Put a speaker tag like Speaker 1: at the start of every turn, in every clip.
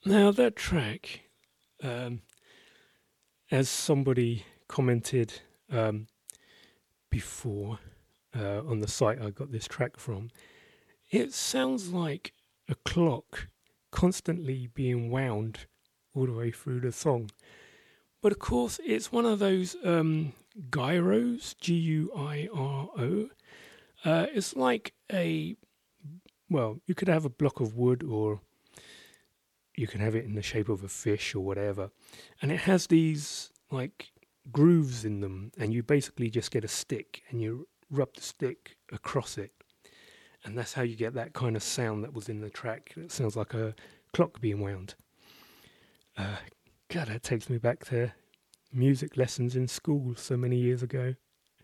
Speaker 1: Now that track, um, as somebody commented before on the site I got this track from, it sounds like a clock constantly being wound all the way through the song. But of course, it's one of those gyros, Guiro. It's like you could have a block of wood, or you can have it in the shape of a fish or whatever. And it has these like grooves in them, and you basically just get a stick and you rub the stick across it. And that's how you get that kind of sound that was in the track. It sounds like a clock being wound. God, that takes me back to music lessons in school so many years ago.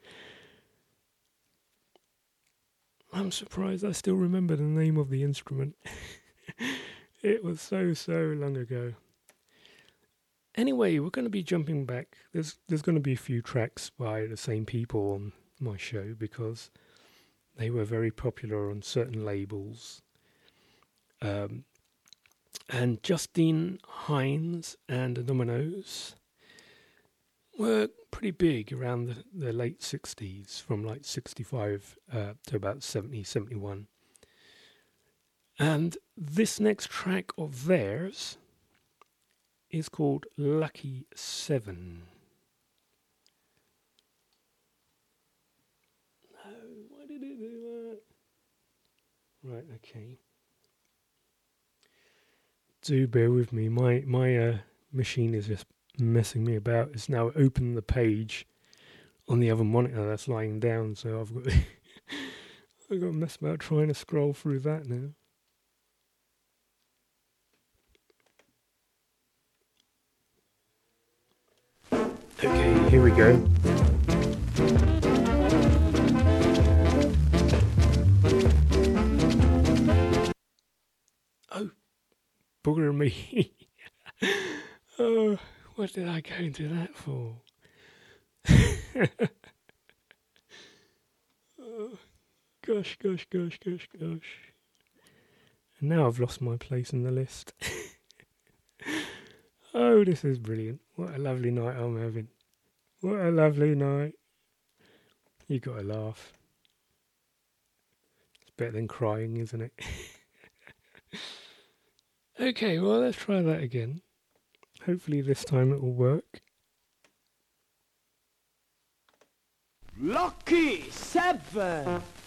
Speaker 1: I'm surprised I still remember the name of the instrument. It was so long ago. Anyway, we're going to be jumping back. There's going to be a few tracks by the same people on my show because they were very popular on certain labels. And Justine Hines and the Dominoes were pretty big around the late 60s, from like 65 to about 70, 71. And this next track of theirs is called Lucky 7. No, why did it do that? Right, okay. Do bear with me. My machine is just messing me about. It's now opened the page on the other monitor that's lying down, so I've got I've got to mess about trying to scroll through that now. Okay, here we go. Oh, bugger me. Oh, what did I go into that for? Oh, gosh. And now I've lost my place in the list. Oh, this is brilliant. What a lovely night I'm having. What a lovely night. You gotta laugh. It's better than crying, isn't it? Okay, well, let's try that again. Hopefully this time it will work.
Speaker 2: Lucky 7!